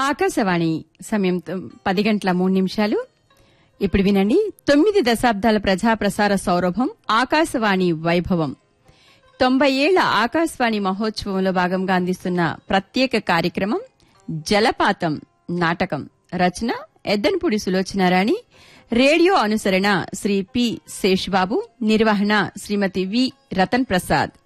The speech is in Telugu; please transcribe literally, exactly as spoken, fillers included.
ఆకాశవాణి సమయం తొమ్- పది గంటల మూడు నిమిషాలు. ఇప్పుడు వినండి తొమ్మిది దశాబ్దాల ప్రజాప్రసార సౌరభం ఆకాశవాణి వైభవం. తొంభై ఏళ్ల ఆకాశవాణి మహోత్సవంలో భాగంగా అందిస్తున్న ప్రత్యేక కార్యక్రమం జలపాతం నాటకం. రచన ఎద్దనపూడి సులోచనారాణి. Radio అనుసరణ Shri P Sesh Babu. నిర్వహణ శ్రీమతి వి రతన్ ప్రసాద్.